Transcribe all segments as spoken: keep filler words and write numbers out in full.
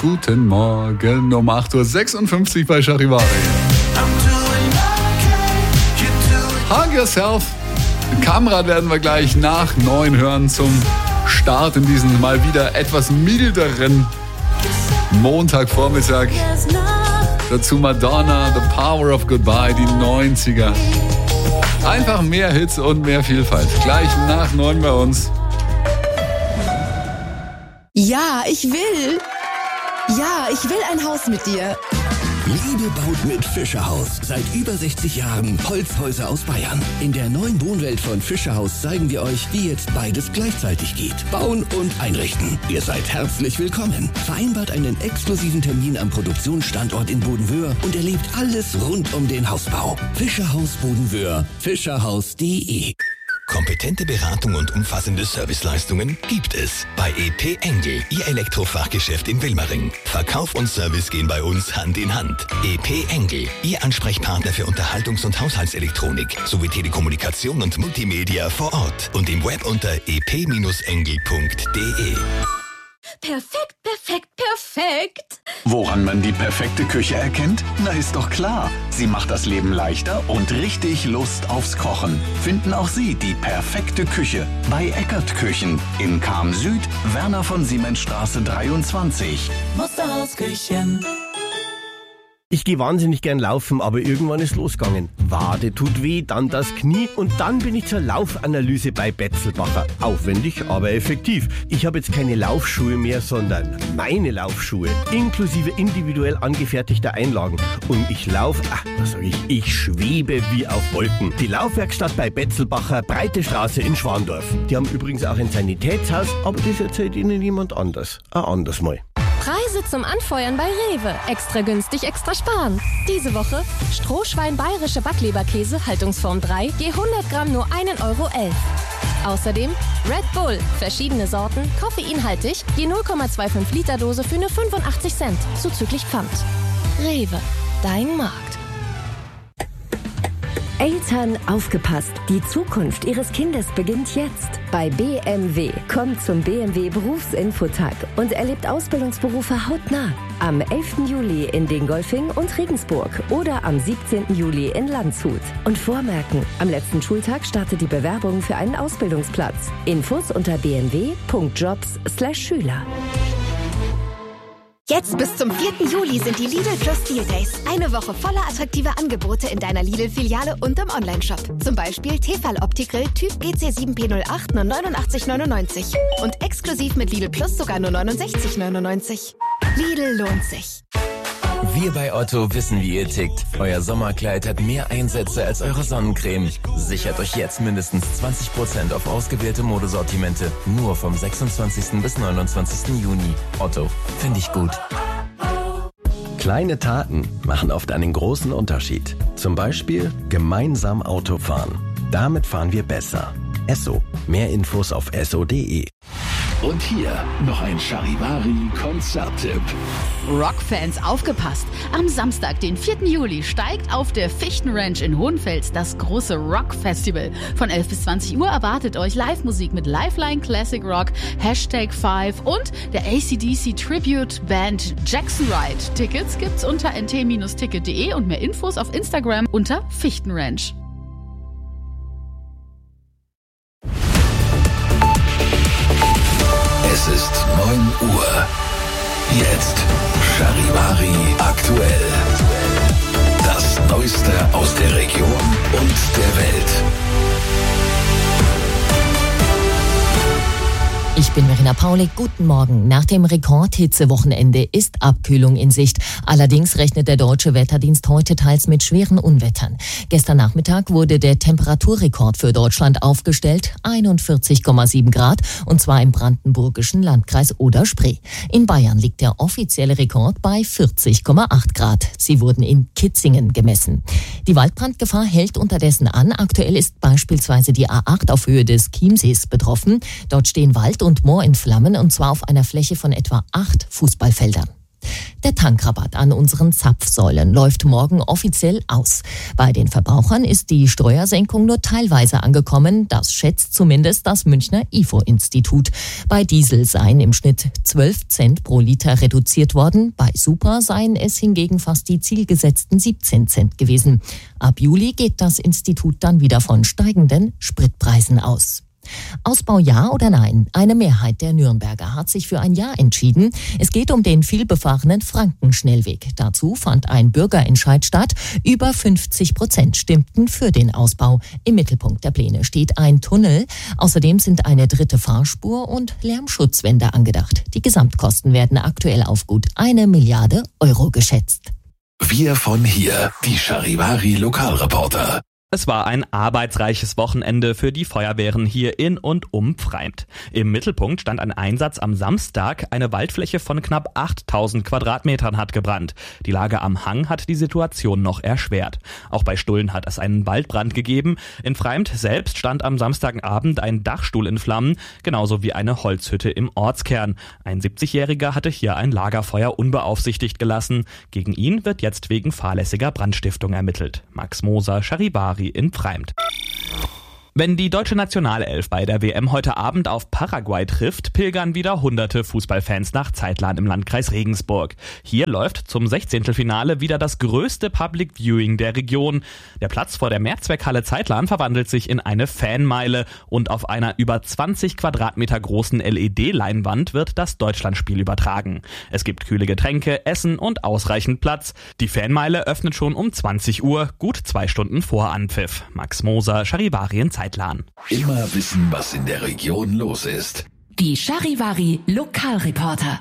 Guten Morgen um acht Uhr sechsundfünfzig bei Charivari. Hug Yourself. Kamera werden wir gleich nach neun hören zum Start in diesen mal wieder etwas milderen Montagvormittag. Dazu Madonna, The Power of Goodbye, die neunziger. Einfach mehr Hits und mehr Vielfalt. Gleich nach neun bei uns. Ja, ich will. Ja, ich will ein Haus mit dir. Liebe baut mit Fischerhaus. Seit über sechzig Jahren Holzhäuser aus Bayern. In der neuen Wohnwelt von Fischerhaus zeigen wir euch, wie jetzt beides gleichzeitig geht. Bauen und einrichten. Ihr seid herzlich willkommen. Vereinbart einen exklusiven Termin am Produktionsstandort in Bodenwöhr und erlebt alles rund um den Hausbau. Fischerhaus Bodenwöhr. Fischerhaus punkt de. Kompetente Beratung und umfassende Serviceleistungen gibt es bei E P Engel, Ihr Elektrofachgeschäft in Wilmering. Verkauf und Service gehen bei uns Hand in Hand. E P Engel, Ihr Ansprechpartner für Unterhaltungs- und Haushaltselektronik sowie Telekommunikation und Multimedia vor Ort und im Web unter e p engel punkt de. Perfekt, perfekt, perfekt. Woran man die perfekte Küche erkennt? Na, ist doch klar. Sie macht das Leben leichter und richtig Lust aufs Kochen. Finden auch Sie die perfekte Küche bei Eckert Küchen in Cham Süd, Werner von Siemens Straße dreiundzwanzig. Musterhausküchen. Ich gehe wahnsinnig gern laufen, aber irgendwann ist losgegangen. Wade tut weh, dann das Knie und dann bin ich zur Laufanalyse bei Betzelbacher. Aufwendig, aber effektiv. Ich habe jetzt keine Laufschuhe mehr, sondern meine Laufschuhe. Inklusive individuell angefertigter Einlagen. Und ich laufe, ach, was sag ich, ich schwebe wie auf Wolken. Die Laufwerkstatt bei Betzelbacher, Breite Straße in Schwandorf. Die haben übrigens auch ein Sanitätshaus, aber das erzählt Ihnen jemand anders. Ein anderes Mal. Preise zum Anfeuern bei Rewe. Extra günstig, extra sparen. Diese Woche Strohschwein bayerische Backleberkäse, Haltungsform drei, je hundert Gramm nur ein Euro elf. Außerdem Red Bull, verschiedene Sorten, koffeinhaltig, je null Komma fünfundzwanzig Liter Dose für nur fünfundachtzig Cent, zuzüglich Pfand. Rewe, dein Markt. Eltern, aufgepasst! Die Zukunft Ihres Kindes beginnt jetzt. Bei B M W. Kommt zum B M W Berufsinfotag und erlebt Ausbildungsberufe hautnah. Am elften Juli in Dingolfing und Regensburg oder am siebzehnten Juli in Landshut. Und vormerken, am letzten Schultag startet die Bewerbung für einen Ausbildungsplatz. Infos unter b m w punkt jobs slash schüler. Jetzt bis zum vierten Juli sind die Lidl Plus Deal Days. Eine Woche voller attraktiver Angebote in deiner Lidl-Filiale und im Onlineshop. Zum Beispiel Tefal Opti-Grill Typ G C sieben P null acht nur neunundachtzig neunundneunzig. Und exklusiv mit Lidl Plus sogar nur neunundsechzig neunundneunzig. Lidl lohnt sich. Wir bei Otto wissen, wie ihr tickt. Euer Sommerkleid hat mehr Einsätze als eure Sonnencreme. Sichert euch jetzt mindestens zwanzig Prozent auf ausgewählte Modesortimente. Nur vom sechsundzwanzigsten bis neunundzwanzigsten Juni. Otto, finde ich gut. Kleine Taten machen oft einen großen Unterschied. Zum Beispiel gemeinsam Auto fahren. Damit fahren wir besser. Esso. Mehr Infos auf esso punkt de. Und hier noch ein Charivari-Konzerttipp. Rockfans, aufgepasst! Am Samstag, den vierten Juli, steigt auf der Fichtenranch in Hohenfels das große Rock-Festival. Von elf bis zwanzig Uhr erwartet euch Live-Musik mit Lifeline Classic Rock, Hashtag five und der A C D C Tribute Band Jackson Ride. Tickets gibt's unter n t Bindestrich ticket punkt de und mehr Infos auf Instagram unter Fichtenranch. Es ist neun Uhr. Jetzt Charivari aktuell. Das Neueste aus der Region und der Welt. Ich bin Verena Paulik, guten Morgen. Nach dem Rekordhitzewochenende ist Abkühlung in Sicht. Allerdings rechnet der Deutsche Wetterdienst heute teils mit schweren Unwettern. Gestern Nachmittag wurde der Temperaturrekord für Deutschland aufgestellt, einundvierzig Komma sieben Grad, und zwar im brandenburgischen Landkreis Oder-Spree. In Bayern liegt der offizielle Rekord bei vierzig Komma acht Grad. Sie wurden in Kitzingen gemessen. Die Waldbrandgefahr hält unterdessen an. Aktuell ist beispielsweise die A acht auf Höhe des Chiemsees betroffen. Dort stehen Wald und Moor in Flammen, und zwar auf einer Fläche von etwa acht Fußballfeldern. Der Tankrabatt an unseren Zapfsäulen läuft morgen offiziell aus. Bei den Verbrauchern ist die Steuersenkung nur teilweise angekommen. Das schätzt zumindest das Münchner I F O-Institut. Bei Diesel seien im Schnitt zwölf Cent pro Liter reduziert worden. Bei Super seien es hingegen fast die zielgesetzten siebzehn Cent gewesen. Ab Juli geht das Institut dann wieder von steigenden Spritpreisen aus. Ausbau ja oder nein? Eine Mehrheit der Nürnberger hat sich für ein Ja entschieden. Es geht um den vielbefahrenen Frankenschnellweg. Dazu fand ein Bürgerentscheid statt. Über fünfzig Prozent stimmten für den Ausbau. Im Mittelpunkt der Pläne steht ein Tunnel. Außerdem sind eine dritte Fahrspur und Lärmschutzwände angedacht. Die Gesamtkosten werden aktuell auf gut eine Milliarde Euro geschätzt. Wir von hier, die Charivari Lokalreporter. Es war ein arbeitsreiches Wochenende für die Feuerwehren hier in und um Pfreimd. Im Mittelpunkt stand ein Einsatz am Samstag. Eine Waldfläche von knapp achttausend Quadratmetern hat gebrannt. Die Lage am Hang hat die Situation noch erschwert. Auch bei Stullen hat es einen Waldbrand gegeben. In Pfreimd selbst stand am Samstagabend ein Dachstuhl in Flammen, genauso wie eine Holzhütte im Ortskern. Ein siebzigjähriger hatte hier ein Lagerfeuer unbeaufsichtigt gelassen. Gegen ihn wird jetzt wegen fahrlässiger Brandstiftung ermittelt. Max Moser, Charivari in Pfreimd. Wenn die deutsche Nationalelf bei der W M heute Abend auf Paraguay trifft, pilgern wieder hunderte Fußballfans nach Zeitlahn im Landkreis Regensburg. Hier läuft zum Sechzehntelfinale wieder das größte Public Viewing der Region. Der Platz vor der Mehrzweckhalle Zeitlahn verwandelt sich in eine Fanmeile und auf einer über zwanzig Quadratmeter großen L E D-Leinwand wird das Deutschlandspiel übertragen. Es gibt kühle Getränke, Essen und ausreichend Platz. Die Fanmeile öffnet schon um zwanzig Uhr, gut zwei Stunden vor Anpfiff. Max Moser, Charivari in Zeitlahn. Immer wissen, was in der Region los ist. Die Charivari Lokalreporter.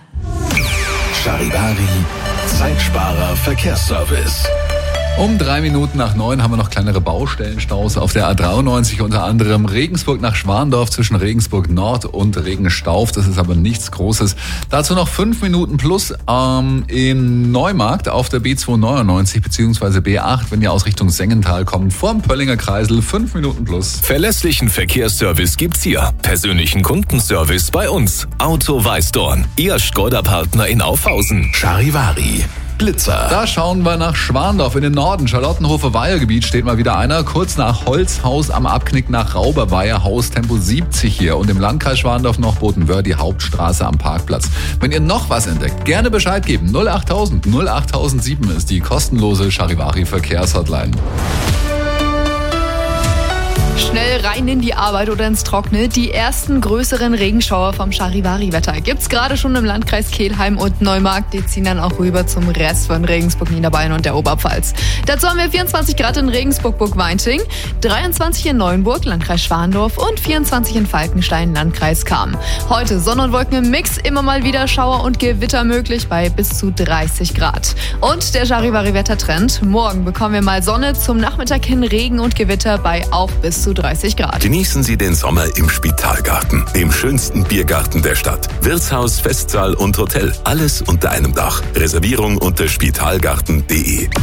Charivari Zeitsparer Verkehrsservice. Um drei Minuten nach neun haben wir noch kleinere Baustellenstaus auf der A dreiundneunzig, unter anderem Regensburg nach Schwandorf zwischen Regensburg Nord und Regenstauf. Das ist aber nichts Großes. Dazu noch fünf Minuten plus ähm, in Neumarkt auf der B zweihundertneunundneunzig bzw. B acht, wenn ihr aus Richtung Sengenthal kommt, vorm Pöllinger Kreisel, fünf Minuten plus. Verlässlichen Verkehrsservice gibt's hier. Persönlichen Kundenservice bei uns. Auto Weißdorn, Ihr Skoda-Partner in Aufhausen. Charivari Blitzer. Da schauen wir nach Schwandorf in den Norden. Charlottenhofe-Weiher-Gebiet steht mal wieder einer. Kurz nach Holzhaus am Abknick nach Rauberweiher, Haus Tempo siebzig hier. Und im Landkreis Schwandorf noch Bodenwöhr, die Hauptstraße am Parkplatz. Wenn ihr noch was entdeckt, gerne Bescheid geben. null achttausend null achttausendsieben ist die kostenlose Charivari-Verkehrshotline. Schnell rein in die Arbeit oder ins Trockene. Die ersten größeren Regenschauer vom Charivari-Wetter gibt's gerade schon im Landkreis Kelheim und Neumarkt. Die ziehen dann auch rüber zum Rest von Regensburg, Niederbayern und der Oberpfalz. Dazu haben wir vierundzwanzig Grad in Regensburg-Burgweinting, dreiundzwanzig in Neuenburg, Landkreis Schwandorf und vierundzwanzig in Falkenstein, Landkreis Cham. Heute Sonne und Wolken im Mix, immer mal wieder Schauer und Gewitter möglich bei bis zu dreißig Grad. Und der Charivari-Wettertrend. Morgen bekommen wir mal Sonne, zum Nachmittag hin Regen und Gewitter bei auch bis zu dreißig Grad. Genießen Sie den Sommer im Spitalgarten, dem schönsten Biergarten der Stadt. Wirtshaus, Festsaal und Hotel, alles unter einem Dach. Reservierung unter spitalgarten punkt de.